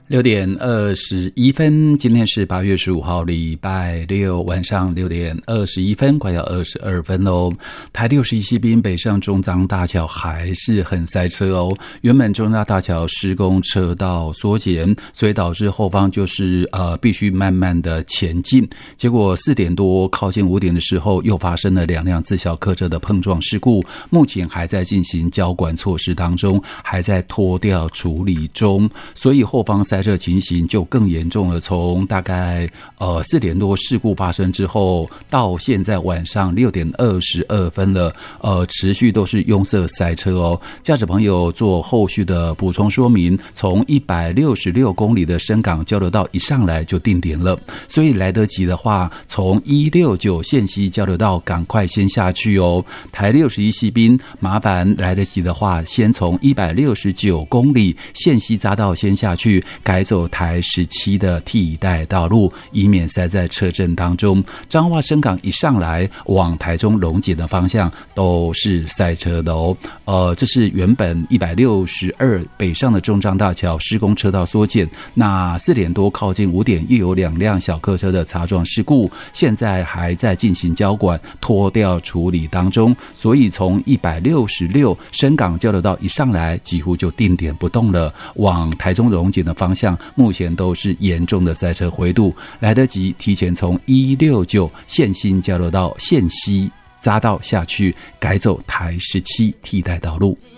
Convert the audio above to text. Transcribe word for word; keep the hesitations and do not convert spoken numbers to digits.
六点二十一分，今天是八月十五号，礼拜六晚上六点二十一分，快要二十二分喽。台六十一西滨北上中彰大桥还是很塞车哦。原本中彰大桥施工车道缩减，所以导致后方就是呃必须慢慢的前进。结果四点多靠近五点的时候，又发生了两辆自小客车的碰撞事故，目前还在进行交管措施当中，还在拖吊处理中，所以后方塞塞车情形就更严重了。从大概呃四点多事故发生之后，到现在晚上六点二十二分了，呃，持续都是拥塞塞车哦。驾驶朋友做后续的补充说明，从一百六十六公里的深港交流道一上来就定点了，所以来得及的话，从一六九线西交流道赶快先下去哦。台六十一西滨，麻烦来得及的话，先从一百六十九公里线西匝道先下去，改走台十七的替代道路，以免塞在车阵当中。彰化深港一上来往台中龙井的方向都是塞车的哦。呃，这是原本一百六十二北上的中彰大桥施工车道缩减，那四点多靠近五点又有两辆小客车的擦撞事故，现在还在进行交管拖吊处理当中，所以从一百六十六深港交流道一上来几乎就定点不动了，往台中龙井的方向目前都是严重的塞车回堵，来得及提前从一六九线新交流道线西匝道下去，改走台十七替代道路。